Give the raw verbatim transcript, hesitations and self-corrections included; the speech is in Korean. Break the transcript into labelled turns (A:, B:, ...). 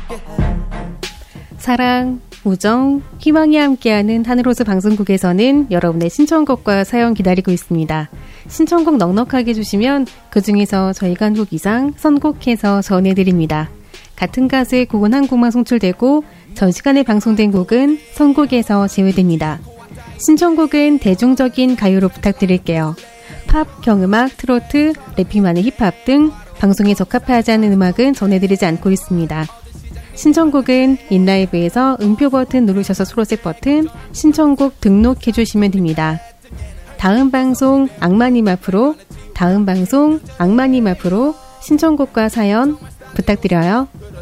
A: 사랑, 우정, 희망이 함께하는 하늘호수 방송국에서는 여러분의 신청곡과 사연 기다리고 있습니다. 신청곡 넉넉하게 주시면 그중에서 저희가 한 곡 이상 선곡해서 전해드립니다. 같은 가수의 곡은 한 곡만 송출되고 전 시간에 방송된 곡은 선곡에서 제외됩니다. 신청곡은 대중적인 가요로 부탁드릴게요. 팝, 경음악, 트로트, 래핑만의 힙합 등 방송에 적합하지 않은 음악은 전해드리지 않고 있습니다. 신청곡은 인라이브에서 음표 버튼 누르셔서 초록색 버튼 신청곡 등록해 주시면 됩니다. 다음 방송 악마님 앞으로 다음 방송 악마님 앞으로 신청곡과 사연 부탁드려요.